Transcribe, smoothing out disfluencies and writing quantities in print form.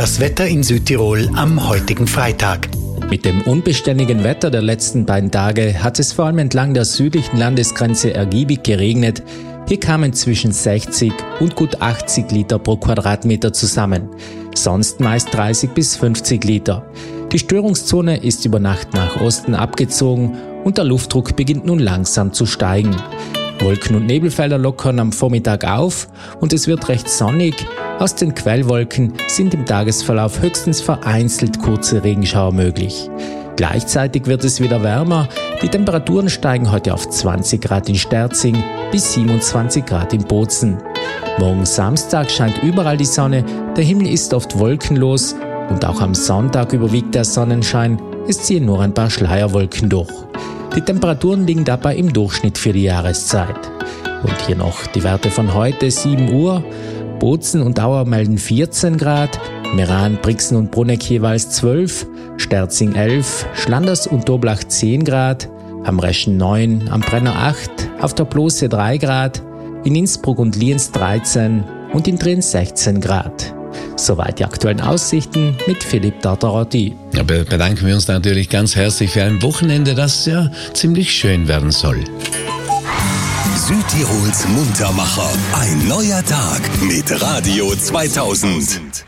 Das Wetter in Südtirol am heutigen Freitag. Mit dem unbeständigen Wetter der letzten beiden Tage hat es vor allem entlang der südlichen Landesgrenze ergiebig geregnet. Hier kamen zwischen 60 und gut 80 Liter pro Quadratmeter zusammen. Sonst meist 30 bis 50 Liter. Die Störungszone ist über Nacht nach Osten abgezogen und der Luftdruck beginnt nun langsam zu steigen. Wolken- und Nebelfelder lockern am Vormittag auf und es wird recht sonnig. Aus den Quellwolken sind im Tagesverlauf höchstens vereinzelt kurze Regenschauer möglich. Gleichzeitig wird es wieder wärmer. Die Temperaturen steigen heute auf 20 Grad in Sterzing bis 27 Grad in Bozen. Morgen Samstag scheint überall die Sonne, der Himmel ist oft wolkenlos und auch am Sonntag überwiegt der Sonnenschein, es ziehen nur ein paar Schleierwolken durch. Die Temperaturen liegen dabei im Durchschnitt für die Jahreszeit. Und hier noch die Werte von heute, 7 Uhr. Bozen und Auer melden 14 Grad, Meran, Brixen und Bruneck jeweils 12, Sterzing 11, Schlanders und Doblach 10 Grad, am Reschen 9, am Brenner 8, auf der Plose 3 Grad, in Innsbruck und Lienz 13 und in Trien 16 Grad. Soweit die aktuellen Aussichten mit Philipp Tartarotti. Ja, bedanken wir uns natürlich ganz herzlich für ein Wochenende, das ja ziemlich schön werden soll. Südtirols Muntermacher. Ein neuer Tag mit Radio 2000.